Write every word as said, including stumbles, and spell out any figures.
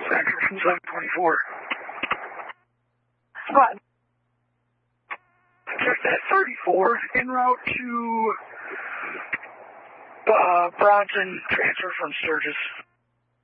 Transfer from seven twenty-four. Spot. Just at thirty-four, en route to uh, Bronson, transfer from Sturgis.